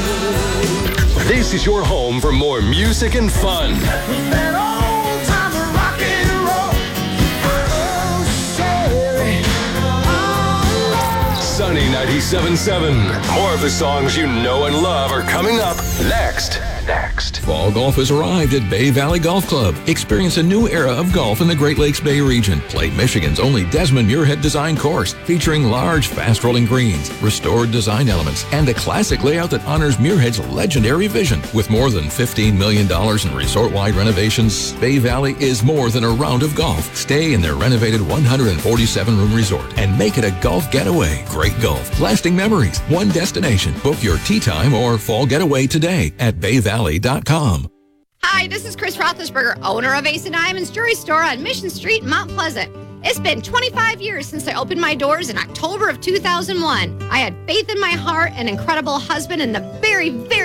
This is your home for more music and fun. That old time rock and roll. Oh, Sherry. Sunny 97.7. More of the songs you know and love are coming up next. Fall golf has arrived at Bay Valley Golf Club. Experience a new era of golf in the Great Lakes Bay region. Play Michigan's only Desmond Muirhead design course, featuring large, fast-rolling greens, restored design elements, and a classic layout that honors Muirhead's legendary vision. With more than $15 million in resort-wide renovations, Bay Valley is more than a round of golf. Stay in their renovated 147-room resort and make it a golf getaway. Great golf, lasting memories, one destination. Book your tee time or fall getaway today at bayvalley.com. Hi, this is Chris Roethlisberger, owner of Ace & Diamonds Jewelry Store on Mission Street in Mount Pleasant. It's been 25 years since I opened my doors in October of 2001. I had faith in my heart, an incredible husband, and the very, very